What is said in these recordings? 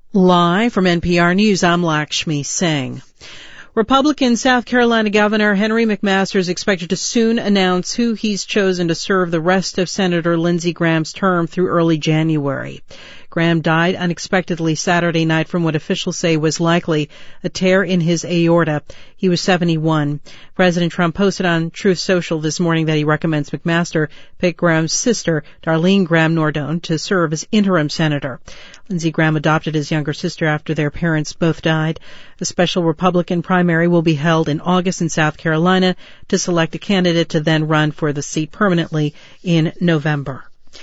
Live from NPR News, I'm Lakshmi Singh. Republican South Carolina Governor Henry McMaster is expected to soon announce who he's chosen to serve the rest of Senator Lindsey Graham's term through early January. Graham died unexpectedly Saturday night from what officials say was likely a tear in his aorta. He was 71. President Trump posted on Truth Social this morning that he recommends McMaster pick Graham's sister, Darlene Graham Nordone, to serve as interim senator. Lindsey Graham adopted his younger sister after their parents both died. A special Republican primary will be held in August in South Carolina to select a candidate to then run for the seat permanently in November.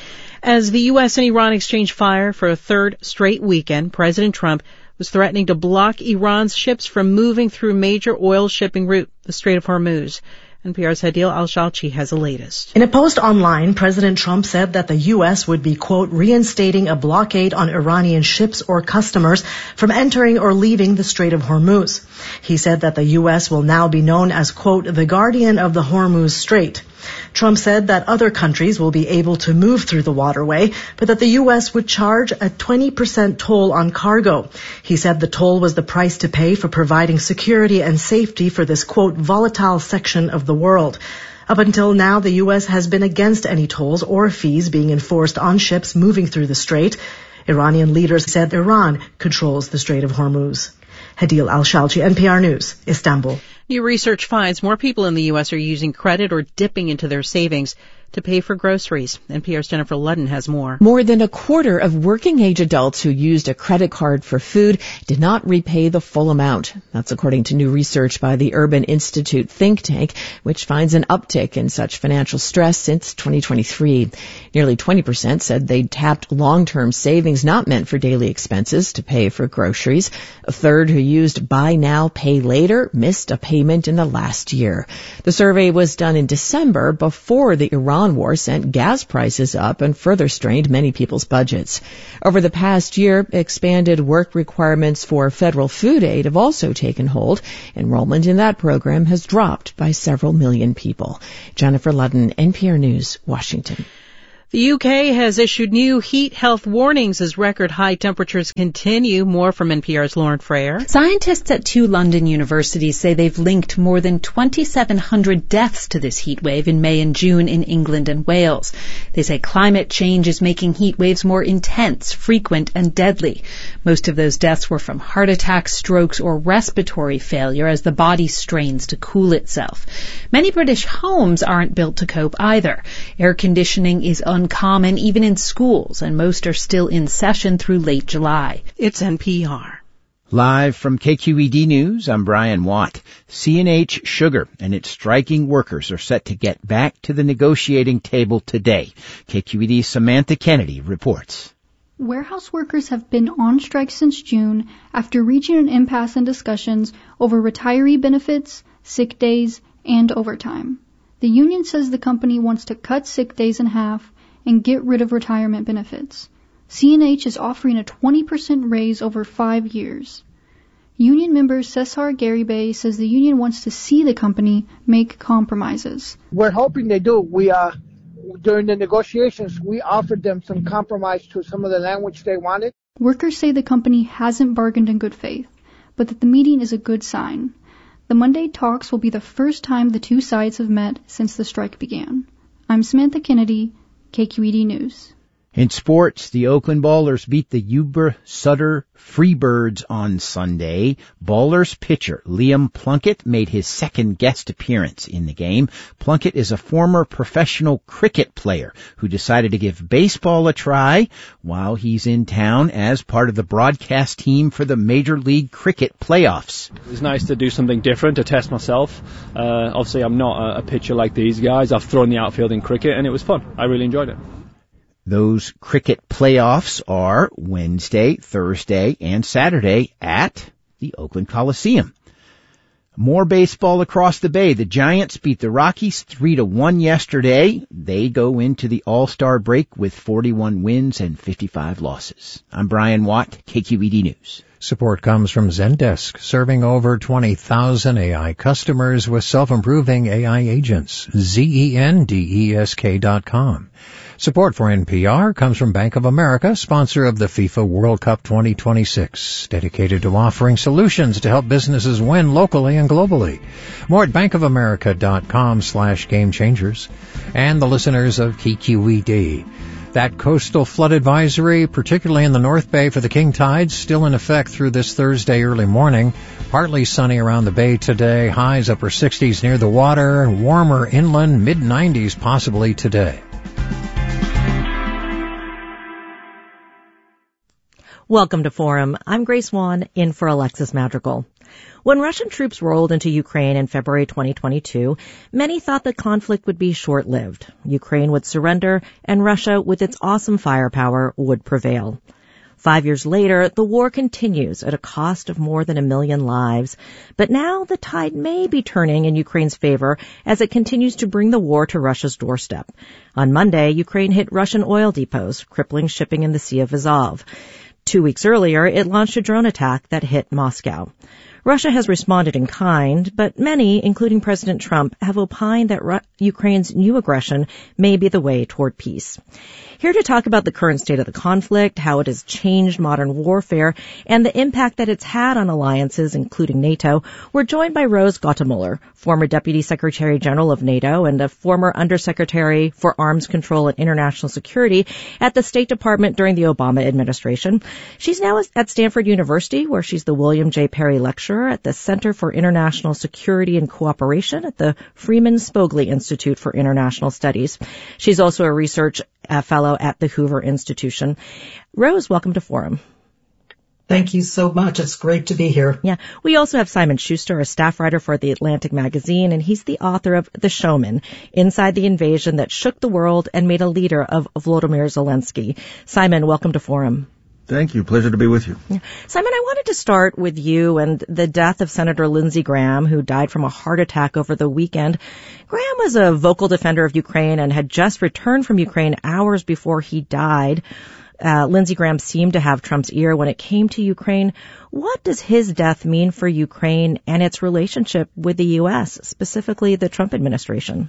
As the U.S. and Iran exchanged fire for a third straight weekend, President Trump was threatening to block Iran's ships from moving through major oil shipping route, the Strait of Hormuz. NPR's Hadil Al-Shalchi has the latest. In a post online, President Trump said that the U.S. would be, quote, reinstating a blockade on Iranian ships or customers from entering or leaving the Strait of Hormuz. He said that the U.S. will now be known as, quote, the guardian of the Hormuz Strait. Trump said that other countries will be able to move through the waterway, but that the U.S. would charge a 20% toll on cargo. He said the toll was the price to pay for providing security and safety for this, quote, volatile section of the world. Up until now, the U.S. has been against any tolls or fees being enforced on ships moving through the strait. Iranian leaders said Iran controls the Strait of Hormuz. Hadil Al-Shalchi, NPR News, Istanbul. New research finds more people in the U.S. are using credit or dipping into their savings to pay for groceries. NPR's Jennifer Ludden has more. More than a quarter of working-age adults who used a credit card for food did not repay the full amount. That's according to new research by the Urban Institute think tank, which finds an uptick in such financial stress since 2023. Nearly 20% said they'd tapped long-term savings not meant for daily expenses to pay for groceries. A third who used buy now, pay later missed a payment in the last year. The survey was done in December before the Iran war sent gas prices up and further strained many people's budgets. Over the past year, expanded work requirements for federal food aid have also taken hold. Enrollment in that program has dropped by several million people. Jennifer Ludden, NPR News, Washington. The UK has issued new heat health warnings as record high temperatures continue. More from NPR's Lauren Freyer. Scientists at two London universities say they've linked more than 2,700 deaths to this heat wave in May and June in England and Wales. They say climate change is making heat waves more intense, frequent, and deadly. Most of those deaths were from heart attacks, strokes, or respiratory failure as the body strains to cool itself. Many British homes aren't built to cope either. Air conditioning is uncommon even in schools, and most are still in session through late July. It's NPR. Live from KQED News, I'm Brian Watt. C&H Sugar and its striking workers are set to get back to the negotiating table today. KQED's Samantha Kennedy reports. Warehouse workers have been on strike since June after reaching an impasse in discussions over retiree benefits, sick days, and overtime. The union says the company wants to cut sick days in half and get rid of retirement benefits. C&H is offering a 20% raise over 5 years. Union member Cesar Garibay says the union wants to see the company make compromises. We're hoping they do. During the negotiations, we offered them some compromise to some of the language they wanted. Workers say the company hasn't bargained in good faith, but that the meeting is a good sign. The Monday talks will be the first time the two sides have met since the strike began. I'm Samantha Kennedy, KQED News. In sports, the Oakland Ballers beat the Yuba Sutter Freebirds on Sunday. Ballers pitcher Liam Plunkett made his second guest appearance in the game. Plunkett is a former professional cricket player who decided to give baseball a try while he's in town as part of the broadcast team for the Major League Cricket playoffs. It was nice to do something different, to test myself. Obviously, I'm not a pitcher like these guys. I've thrown the outfield in cricket, and it was fun. I really enjoyed it. Those cricket playoffs are Wednesday, Thursday, and Saturday at the Oakland Coliseum. More baseball across the bay. The Giants beat the Rockies 3-1 yesterday. They go into the All-Star break with 41 wins and 55 losses. I'm Brian Watt, KQED News. Support comes from Zendesk, serving over 20,000 AI customers with self-improving AI agents. Zendesk.com. Support for NPR comes from Bank of America, sponsor of the FIFA World Cup 2026, dedicated to offering solutions to help businesses win locally and globally. More at bankofamerica.com/gamechangers. And the listeners of KQED. That coastal flood advisory, particularly in the North Bay for the king tides, still in effect through this Thursday early morning. Partly sunny around the bay today, highs upper 60s near the water, warmer inland, mid-90s possibly today. Welcome to Forum. I'm Grace Wan, in for Alexis Madrigal. When Russian troops rolled into Ukraine in February 2022, many thought the conflict would be short-lived. Ukraine would surrender, and Russia, with its awesome firepower, would prevail. 5 years later, the war continues at a cost of more than 1 million lives. But now the tide may be turning in Ukraine's favor as it continues to bring the war to Russia's doorstep. On Monday, Ukraine hit Russian oil depots, crippling shipping in the Sea of Azov. 2 weeks earlier, it launched a drone attack that hit Moscow. Russia has responded in kind, but many, including President Trump, have opined that Ukraine's new aggression may be the way toward peace. Here to talk about the current state of the conflict, how it has changed modern warfare, and the impact that it's had on alliances, including NATO, we're joined by Rose Gottemoeller, former Deputy Secretary General of NATO and a former Undersecretary for Arms Control and International Security at the State Department during the Obama administration. She's now at Stanford University, where she's the William J. Perry Lecturer at the Center for International Security and Cooperation at the Freeman Spogli Institute for International Studies. She's also a research fellow at the Hoover Institution. Rose, welcome to Forum. Thank you so much. It's great to be here. Yeah. We also have Simon Schuster, a staff writer for The Atlantic magazine, and he's the author of The Showman, Inside the Invasion That Shook the World and Made a Leader of Volodymyr Zelensky. Simon, welcome to Forum. Thank you. Pleasure to be with you. Yeah. Simon, I wanted to start with you and the death of Senator Lindsey Graham, who died from a heart attack over the weekend. Graham was a vocal defender of Ukraine and had just returned from Ukraine hours before he died. Lindsey Graham seemed to have Trump's ear when it came to Ukraine. What does his death mean for Ukraine and its relationship with the U.S., specifically the Trump administration?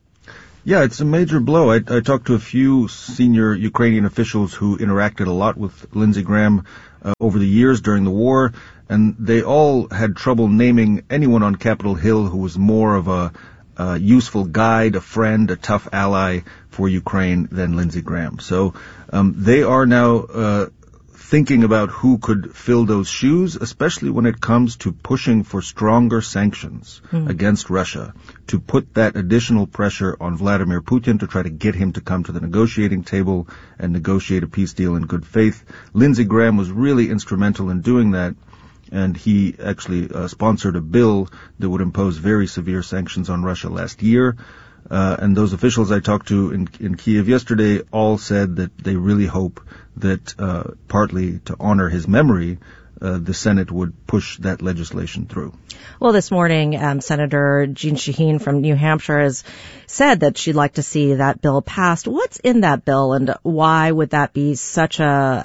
Yeah, it's a major blow. I talked to a few senior Ukrainian officials who interacted a lot with Lindsey Graham over the years during the war, and they all had trouble naming anyone on Capitol Hill who was more of a useful guide, a friend, a tough ally for Ukraine than Lindsey Graham. So they are now thinking about who could fill those shoes, especially when it comes to pushing for stronger sanctions against Russia, to put that additional pressure on Vladimir Putin to try to get him to come to the negotiating table and negotiate a peace deal in good faith. Lindsey Graham was really instrumental in doing that, and he actually sponsored a bill that would impose very severe sanctions on Russia last year. And those officials I talked to in Kiev yesterday all said that they really hope that partly to honor his memory, the Senate would push that legislation through. Well, this morning, Senator Jeanne Shaheen from New Hampshire has said that she'd like to see that bill passed. What's in that bill, and why would that be such a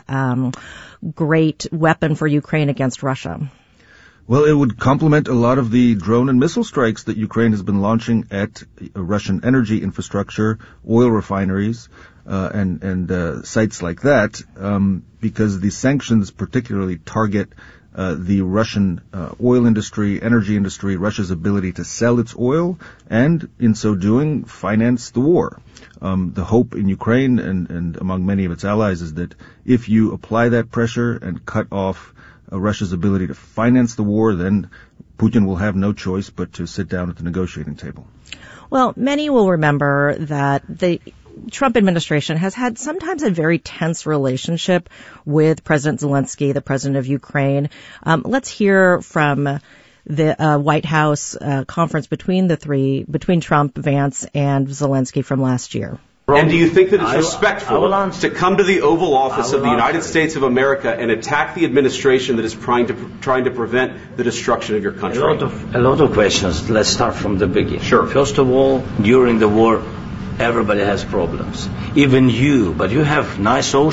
great weapon for Ukraine against Russia? Well, it would complement a lot of the drone and missile strikes that Ukraine has been launching at Russian energy infrastructure, oil refineries, and sites like that, because the sanctions particularly target the Russian oil industry, energy industry, Russia's ability to sell its oil, and in so doing, finance the war. The hope in Ukraine and among many of its allies is that if you apply that pressure and cut off Russia's ability to finance the war, then Putin will have no choice but to sit down at the negotiating table. Well, many will remember that the Trump administration has had sometimes a very tense relationship with President Zelensky, the president of Ukraine. Let's hear from the White House conference between Trump, Vance, and Zelensky from last year. And do you think that it's respectful to come to the Oval Office of the United States of America and attack the administration that is trying to prevent the destruction of your country? A lot of questions. Let's start from the beginning. Sure. First of all, during the war, everybody has problems. Even you, but you have nice ocean.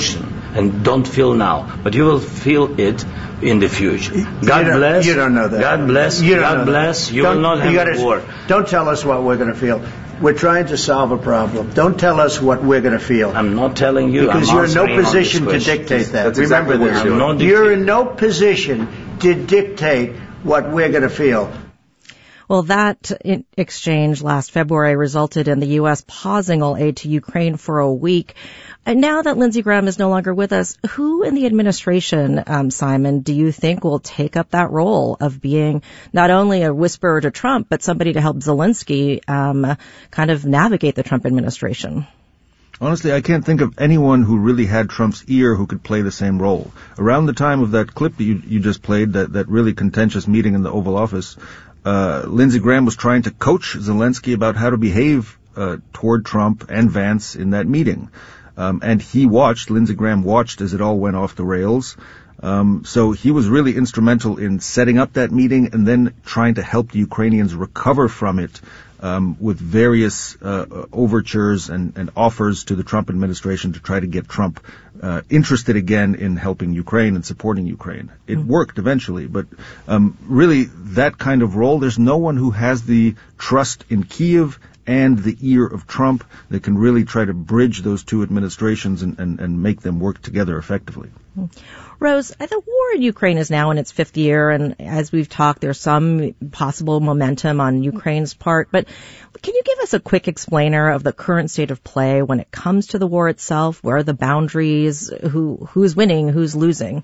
and don't feel now, but you will feel it in the future. God bless. You don't know that. God bless. God bless. You will not have a war. Don't tell us what we're going to feel. We're trying to solve a problem. Don't tell us what we're going to feel. I'm not telling you. Because you're in no position to dictate that. That's Remember exactly this. You're in no position to dictate what we're going to feel. Well, that exchange last February resulted in the U.S. pausing all aid to Ukraine for a week. And now that Lindsey Graham is no longer with us, who in the administration, Simon, do you think will take up that role of being not only a whisperer to Trump, but somebody to help Zelensky kind of navigate the Trump administration? Honestly, I can't think of anyone who really had Trump's ear who could play the same role. Around the time of that clip that you just played, that really contentious meeting in the Oval Office, Lindsey Graham was trying to coach Zelensky about how to behave toward Trump and Vance in that meeting. And Lindsey Graham watched as it all went off the rails. So he was really instrumental in setting up that meeting and then trying to help the Ukrainians recover from it with various overtures and offers to the Trump administration to try to get Trump interested again in helping Ukraine and supporting Ukraine. It worked eventually, but really that kind of role, there's no one who has the trust in Kyiv and the ear of Trump that can really try to bridge those two administrations and make them work together effectively. Rose, the war in Ukraine is now in its fifth year, and as we've talked, there's some possible momentum on Ukraine's part. But can you give us a quick explainer of the current state of play when it comes to the war itself? Where are the boundaries? Who's winning? Who's losing?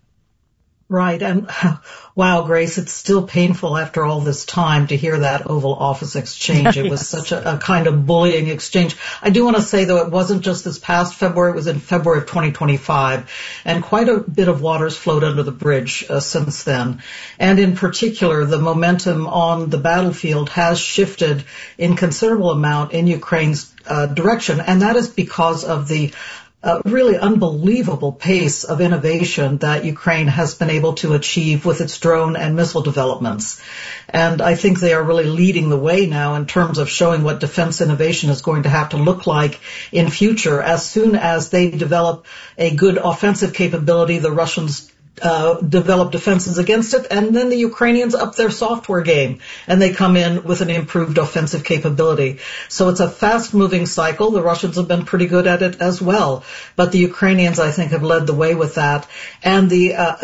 Right. And wow, Grace, it's still painful after all this time to hear that Oval Office exchange. It was such a kind of bullying exchange. I do want to say, though, it wasn't just this past February. It was in February of 2025. And quite a bit of water's flowed under the bridge since then. And in particular, the momentum on the battlefield has shifted in considerable amount in Ukraine's direction. And that is because of the really unbelievable pace of innovation that Ukraine has been able to achieve with its drone and missile developments. And I think they are really leading the way now in terms of showing what defense innovation is going to have to look like in future. As soon as they develop a good offensive capability, the Russians develop defenses against it, and then the Ukrainians up their software game, and they come in with an improved offensive capability. So it's a fast-moving cycle. The Russians have been pretty good at it as well, but the Ukrainians, I think, have led the way with that. And the